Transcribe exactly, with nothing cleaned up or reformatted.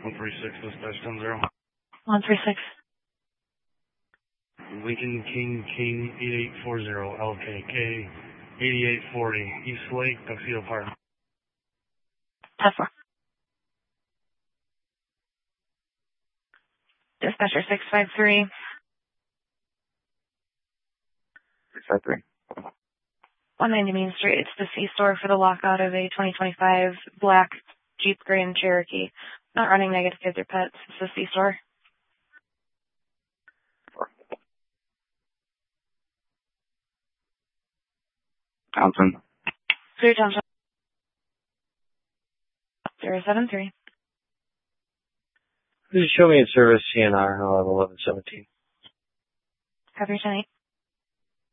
one three six, dispatch ten zero. one three six. Lincoln King King eight eight four zero, L K K eighty-eight forty, East Lake, Tuxedo Park. ten four. Dispatcher six five three. six five three. one ninety Main Street. It's the C-store for the lockout of a twenty twenty-five black Jeep Grand Cherokee. Not running negative kids or pets. It's the C-store. Townsend. Clear Township. zero seven three. Please show me in service C N R, I'll have eleven seventeen. Copy ten eight.